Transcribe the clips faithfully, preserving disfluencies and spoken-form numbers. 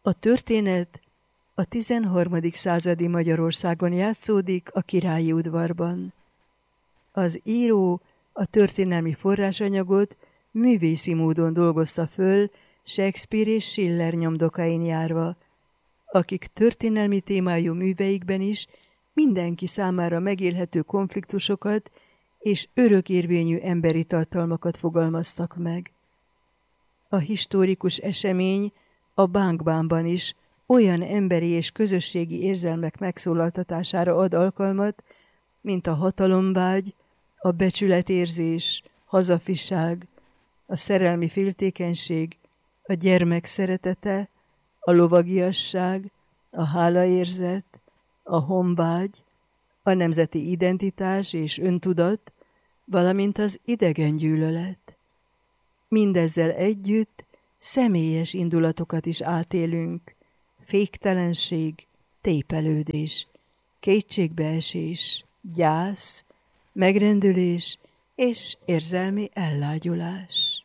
A történet a tizenharmadik századi Magyarországon játszódik a Királyi Udvarban. Az író a történelmi forrásanyagot művészi módon dolgozta föl Shakespeare és Schiller nyomdokain járva, akik történelmi témájú műveikben is mindenki számára megélhető konfliktusokat és örökérvényű emberi tartalmakat fogalmaztak meg. A historikus esemény a Bánkbánban is olyan emberi és közösségi érzelmek megszólaltatására ad alkalmat, mint a hatalomvágy, a becsületérzés, hazafiság, a szerelmi féltékenység, a gyermek szeretete, a lovagiasság, a hálaérzet, a honvágy, a nemzeti identitás és öntudat, valamint az idegengyűlölet. Mindezzel együtt személyes indulatokat is átélünk, féktelenség, tépelődés, kétségbeesés, gyász, megrendülés és érzelmi ellágyulás.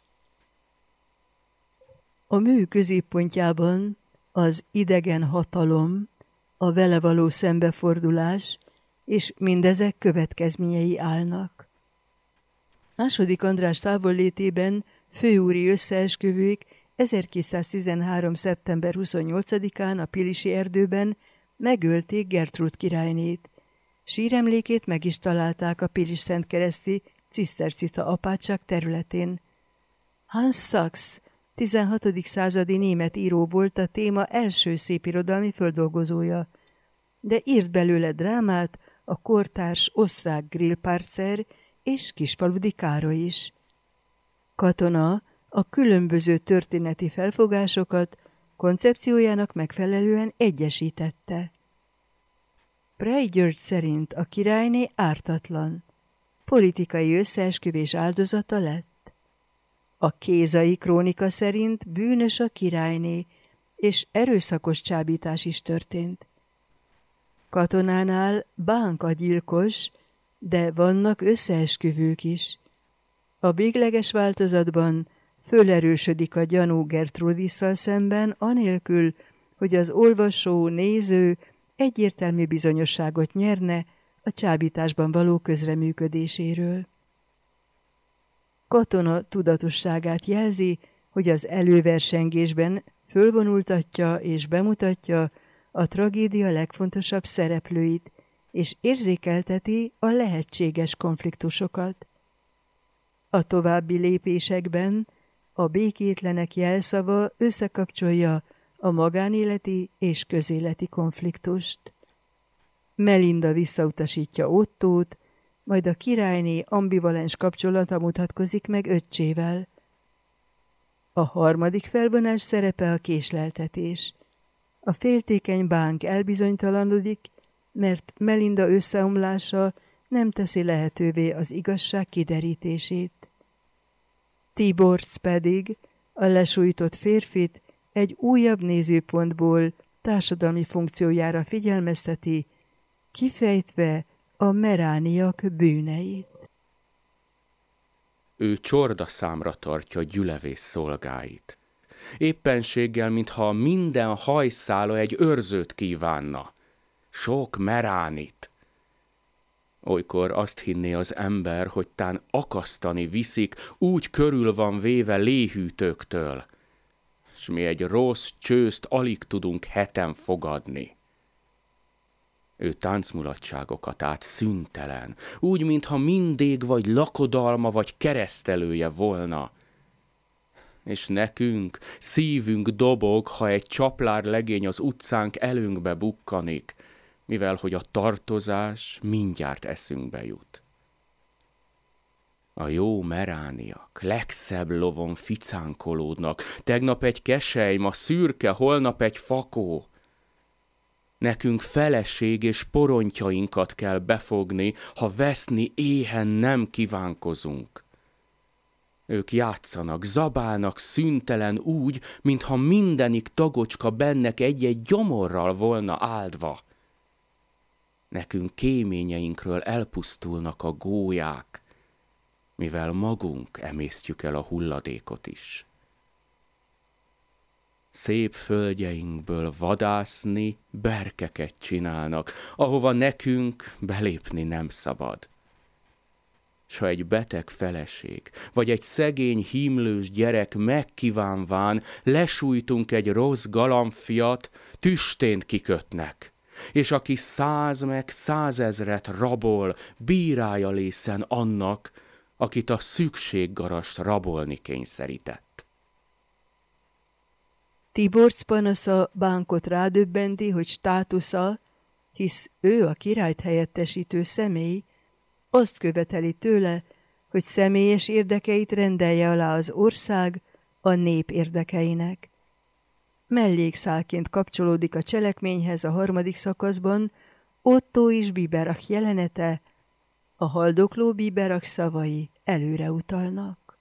A mű középpontjában az idegen hatalom, a vele való szembefordulás és mindezek következményei állnak. Második András távollétében főúri összeesküvők ezerkétszáztizenhárom. szeptember huszonnyolcadikán a Pilisi erdőben megölték Gertrúd királynét. Síremlékét meg is találták a Pilis-Szentkereszti cisztercita apátság területén. Hans Sachs, tizenhatodik századi német író volt a téma első szépirodalmi földolgozója, de írt belőle drámát a kortárs osztrák Grillparzer és Kisfaludy Károly is. Katona a különböző történeti felfogásokat koncepciójának megfelelően egyesítette. Prey György szerint a királyné ártatlan, politikai összeesküvés áldozata lett. A Kézai krónika szerint bűnös a királyné, és erőszakos csábítás is történt. Katonánál Bánk a gyilkos, de vannak összeesküvők is. A végleges változatban fölerősödik a gyanú Gertrudisszal szemben, anélkül, hogy az olvasó, néző egyértelmű bizonyosságot nyerne a csábításban való közreműködéséről. Katona tudatosságát jelzi, hogy az előversengésben fölvonultatja és bemutatja a tragédia legfontosabb szereplőit, és érzékelteti a lehetséges konfliktusokat. A további lépésekben a békétlenek jelszava összekapcsolja a magánéleti és közéleti konfliktust. Melinda visszautasítja Ottót, majd a királyné ambivalens kapcsolata mutatkozik meg öccsével. A harmadik felvonás szerepe a késleltetés. A féltékeny Bánk elbizonytalanodik, mert Melinda összeomlása nem teszi lehetővé az igazság kiderítését. Tiborcs pedig a lesújtott férfit egy újabb nézőpontból társadalmi funkciójára figyelmezteti, kifejtve a merániak bűneit. Ő csordaszámra tartja gyülevész szolgáit. Éppenséggel, mintha minden hajszála egy őrzőt kívánna. Sok meránit. Olykor azt hinné az ember, hogy tán akasztani viszik, úgy körül van véve léhűtőktől, s mi egy rossz csőzt alig tudunk heten fogadni. Ő táncmulatságokat át szüntelen, úgy, mintha mindig vagy lakodalma, vagy keresztelője volna. És nekünk szívünk dobog, ha egy csaplár legény az utcánk elünkbe bukkanik, mivel hogy a tartozás mindjárt eszünkbe jut. A jó merániak legszebb lovon ficánkolódnak, tegnap egy kesely, ma szürke, holnap egy fakó. Nekünk feleség és porontyainkat kell befogni, ha veszni éhen nem kívánkozunk. Ők játszanak, zabálnak szüntelen úgy, mintha mindenik tagocska bennek egy-egy gyomorral volna áldva. Nekünk kéményeinkről elpusztulnak a gólyák, mivel magunk emésztjük el a hulladékot is. szép földjeinkből vadászni, berkeket csinálnak, ahova nekünk belépni nem szabad. S ha egy beteg feleség, vagy egy szegény hímlős gyerek megkívánván lesújtunk egy rossz galambfiat, tüstént kikötnek, és aki száz meg százezret rabol, bírálja lészen annak, akit a szükséggarast rabolni kényszerített. Tiborc panasza Bánkot rádöbbenti, hogy státusza, hisz ő a királyt helyettesítő személy, azt követeli tőle, hogy személyes érdekeit rendelje alá az ország a nép érdekeinek. Mellékszálként kapcsolódik a cselekményhez a harmadik szakaszban Ottó és Biberach jelenete, a haldokló Biberach szavai előre utalnak.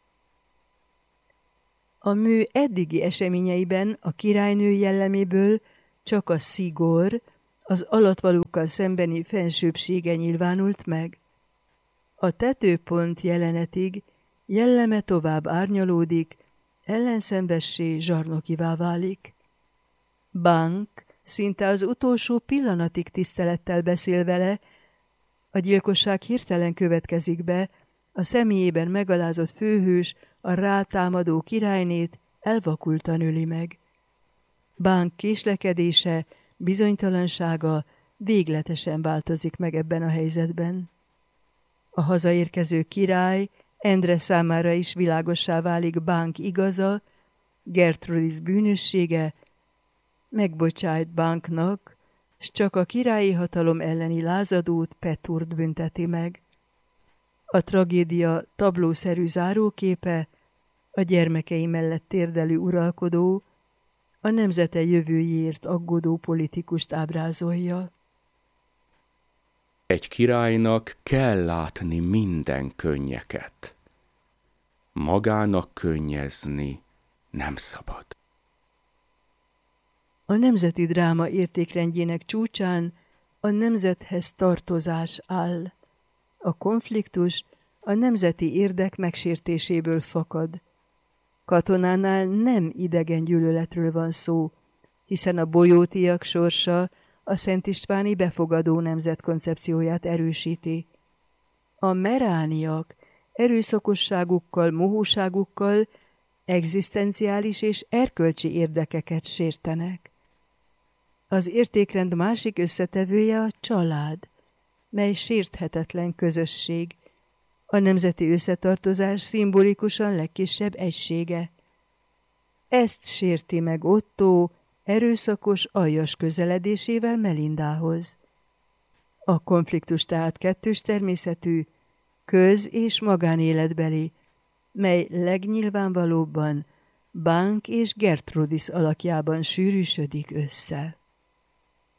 A mű eddigi eseményeiben a királynő jelleméből csak a szigor, az alattvalókkal szembeni fensőbbsége nyilvánult meg. A tetőpont jelenetig jelleme tovább árnyalódik, ellenszembessé zsarnokivá válik. Bánk szinte az utolsó pillanatig tisztelettel beszél vele, a gyilkosság hirtelen következik be, a személyében megalázott főhős a rátámadó királynét elvakultan öli meg. Bánk késlekedése, bizonytalansága végletesen változik meg ebben a helyzetben. A hazaérkező király Endre számára is világossá válik Bánk igaza, Gertrudis bűnössége, megbocsájt Bánknak, s csak a királyi hatalom elleni lázadót Peturt bünteti meg. A tragédia tablószerű záróképe a gyermekei mellett térdelő uralkodó, a nemzete jövőjéért aggódó politikust ábrázolja. Egy királynak kell látni minden könnyeket. Magának könnyezni nem szabad. A nemzeti dráma értékrendjének csúcsán a nemzethez tartozás áll. A konfliktus a nemzeti érdek megsértéséből fakad. Katonánál nem idegen gyűlöletről van szó, hiszen a bolyótiak sorsa a Szent Istváni befogadó nemzet koncepcióját erősíti. A merániak erőszakosságukkal, mohóságukkal egzisztenciális és erkölcsi érdekeket sértenek. Az értékrend másik összetevője a család, mely sérthetetlen közösség, a nemzeti összetartozás szimbolikusan legkisebb egysége. Ezt sérti meg Ottó erőszakos, aljas közeledésével Melindához. A konfliktus tehát kettős természetű, köz- és magánéletbeli, mely legnyilvánvalóbban Bánk és Gertrudis alakjában sűrűsödik össze.